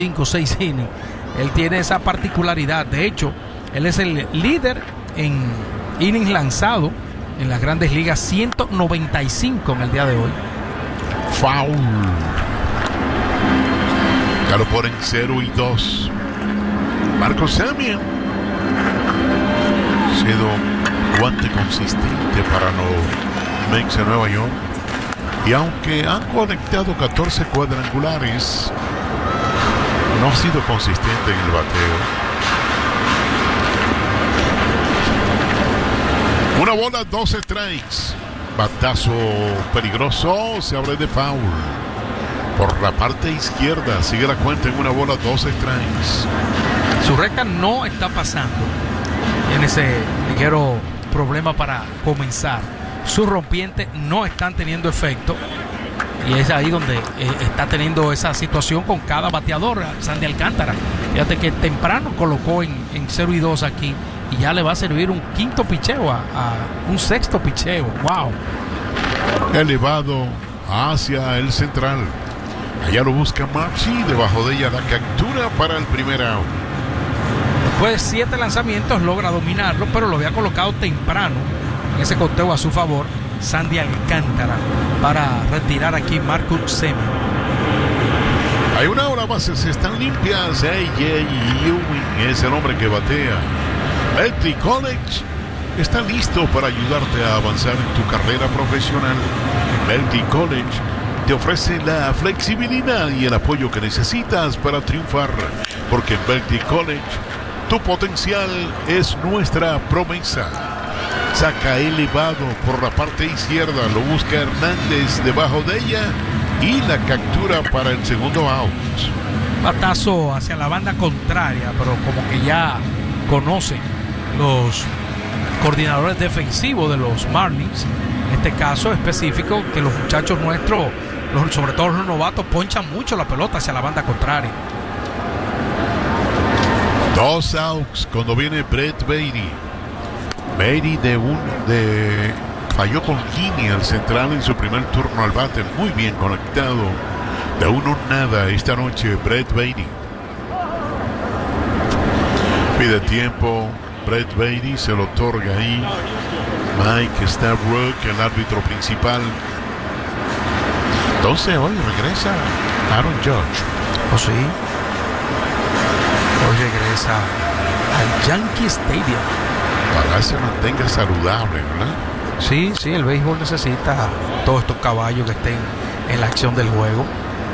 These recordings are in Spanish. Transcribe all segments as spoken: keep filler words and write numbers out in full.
cinco o seis innings. Él tiene esa particularidad. De hecho, él es el líder en innings lanzado en las grandes ligas, ciento noventa y cinco en el día de hoy. Foul. Ya lo ponen cero y dos. Marcus Semien. Sido guante consistente para los Mets de Nueva York. Y aunque han conectado catorce cuadrangulares, no ha sido consistente en el bateo. Una bola, dos strikes. Batazo peligroso, se abre de foul. Por la parte izquierda, sigue la cuenta en una bola, dos strikes. Su recta no está pasando. Tiene ese ligero problema para comenzar. Sus rompientes no están teniendo efecto. Y es ahí donde eh, está teniendo esa situación con cada bateador. Sandy Alcántara, fíjate que temprano colocó en, en cero y dos aquí. Y ya le va a servir un quinto picheo a, a un sexto picheo. Wow. Elevado hacia el central. Allá lo busca Marchi. Debajo de ella la captura para el primer out. Después de siete lanzamientos logra dominarlo, pero lo había colocado temprano en ese conteo a su favor Sandy Alcántara para retirar aquí Marcus Semien. Hay una hora, bases están limpias. A J Ewing es el hombre que batea. Berkeley College está listo para ayudarte a avanzar en tu carrera profesional. Berkeley College te ofrece la flexibilidad y el apoyo que necesitas para triunfar, porque en Berkeley College tu potencial es nuestra promesa. Saca elevado por la parte izquierda, lo busca Hernández debajo de ella y la captura para el segundo out. Batazo hacia la banda contraria, pero como que ya conocen los coordinadores defensivos de los Marlins, en este caso específico, que los muchachos nuestros, los, sobre todo los novatos, ponchan mucho la pelota hacia la banda contraria. Dos outs cuando viene Brett Baty. Baty de un de falló con Heaney al central en su primer turno al bate, muy bien conectado. De uno nada esta noche Brett Baty. Pide tiempo Brett Baty, se lo otorga ahí Mike Staubrook, el árbitro principal. Entonces hoy regresa Aaron Judge. ¿Oh sí? Hoy regresa al Yankee Stadium. Para que se mantenga saludable, ¿verdad? Sí, sí, el béisbol necesita todos estos caballos que estén en la acción del juego.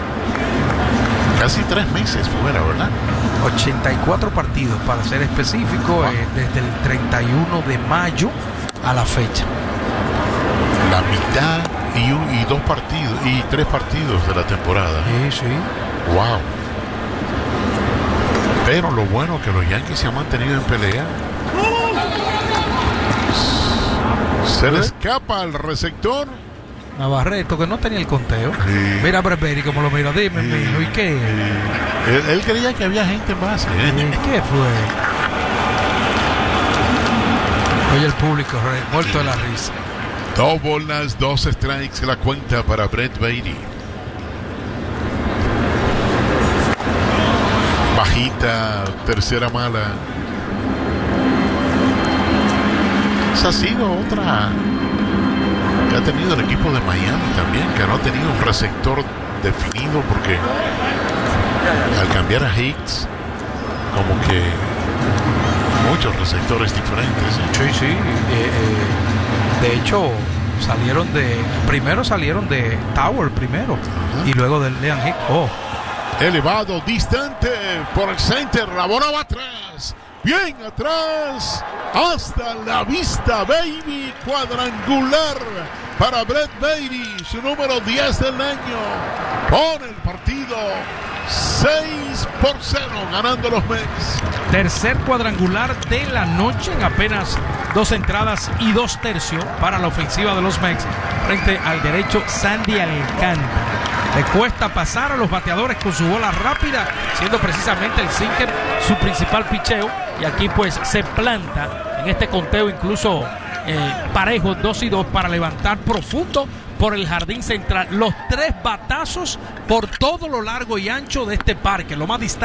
Casi tres meses fuera, ¿verdad? ochenta y cuatro partidos, para ser específico, wow. eh, desde el treinta y uno de mayo a la fecha. La mitad y, un, y dos partidos, y tres partidos de la temporada. Sí, sí. Wow. Pero lo bueno que los Yankees se han mantenido en pelea. Se le escapa al receptor Navarreto, que no tenía el conteo. Sí. Mira a Breveri como lo mira. Dime, sí. mijo, ¿y qué? Sí. Él, él creía que había gente en base. ¿eh? ¿Qué fue? Oye, el público muerto sí. de la risa. Dos bolas, dos strikes la cuenta para Brett Baty. Bajita, tercera mala. Esa ha sido otra que ha tenido el equipo de Miami también, que no ha tenido un receptor definido, porque al cambiar a Hicks, como que muchos receptores diferentes. Sí, sí. Eh, eh, de hecho, salieron de. Primero salieron de Tower, primero. Uh-huh. Y luego de Leon Hicks. Oh. Elevado, distante por el center. La bola va atrás. Bien atrás, hasta la vista, baby, cuadrangular para Brett Baty, su número diez del año. Pone el partido seis por cero, ganando los Mets. Tercer cuadrangular de la noche en apenas dos entradas y dos tercios para la ofensiva de los Mets frente al derecho Sandy Alcántara. Le cuesta pasar a los bateadores con su bola rápida, siendo precisamente el sinker su principal picheo. Y aquí pues se planta en este conteo incluso eh, parejo dos y dos para levantar profundo por el jardín central. Los tres batazos por todo lo largo y ancho de este parque, lo más distante